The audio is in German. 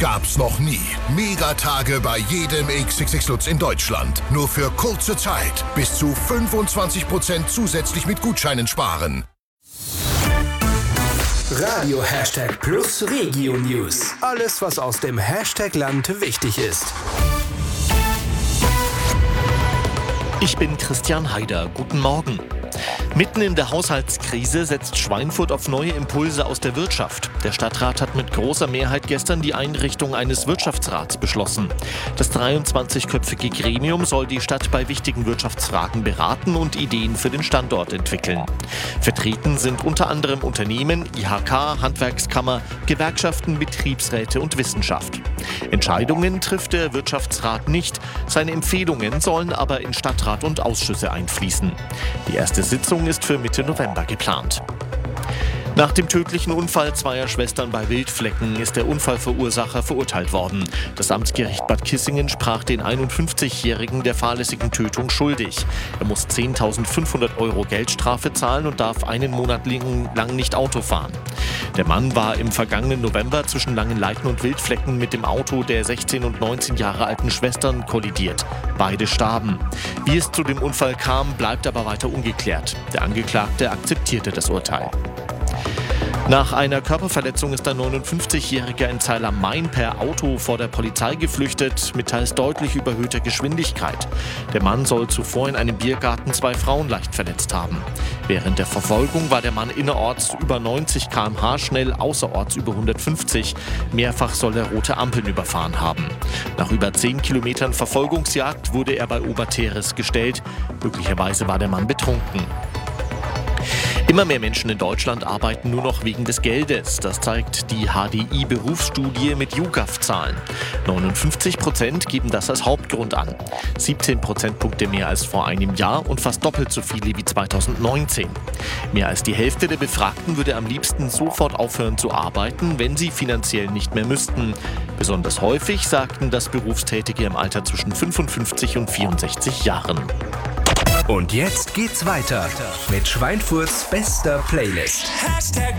gab's noch nie. Megatage bei jedem XXX Lutz in Deutschland. Nur für kurze Zeit. Bis zu 25% zusätzlich mit Gutscheinen sparen. Radio #Plus Regio News. Alles, was aus dem Hashtag-Land wichtig ist. Ich bin Christian Haider. Guten Morgen. Mitten in der Haushaltskrise setzt Schweinfurt auf neue Impulse aus der Wirtschaft. Der Stadtrat hat mit großer Mehrheit gestern die Einrichtung eines Wirtschaftsrats beschlossen. Das 23-köpfige Gremium soll die Stadt bei wichtigen Wirtschaftsfragen beraten und Ideen für den Standort entwickeln. Vertreten sind unter anderem Unternehmen, IHK, Handwerkskammer, Gewerkschaften, Betriebsräte und Wissenschaft. Entscheidungen trifft der Wirtschaftsrat nicht. Seine Empfehlungen sollen aber in Stadtrat und Ausschüsse einfließen. Die erste Sitzung ist für Mitte November geplant. Nach dem tödlichen Unfall zweier Schwestern bei Wildflecken ist der Unfallverursacher verurteilt worden. Das Amtsgericht Bad Kissingen sprach den 51-Jährigen der fahrlässigen Tötung schuldig. Er muss 10.500 € Geldstrafe zahlen und darf einen Monat lang nicht Auto fahren. Der Mann war im vergangenen November zwischen Langenleiten und Wildflecken mit dem Auto der 16 und 19 Jahre alten Schwestern kollidiert. Beide starben. Wie es zu dem Unfall kam, bleibt aber weiter ungeklärt. Der Angeklagte akzeptierte das Urteil. Nach einer Körperverletzung ist ein 59-Jähriger in Zeil am Main per Auto vor der Polizei geflüchtet, mit teils deutlich überhöhter Geschwindigkeit. Der Mann soll zuvor in einem Biergarten 2 Frauen leicht verletzt haben. Während der Verfolgung war der Mann innerorts über 90 km/h schnell, außerorts über 150. Mehrfach soll er rote Ampeln überfahren haben. Nach über 10 Kilometern Verfolgungsjagd wurde er bei Oberteres gestellt. Möglicherweise war der Mann betrunken. Immer mehr Menschen in Deutschland arbeiten nur noch wegen des Geldes. Das zeigt die HDI-Berufsstudie mit YouGov-Zahlen. 59% geben das als Hauptgrund an. 17 Prozentpunkte mehr als vor einem Jahr und fast doppelt so viele wie 2019. Mehr als die Hälfte der Befragten würde am liebsten sofort aufhören zu arbeiten, wenn sie finanziell nicht mehr müssten. Besonders häufig sagten das Berufstätige im Alter zwischen 55 und 64 Jahren. Und jetzt geht's weiter mit Schweinfurts bester Playlist.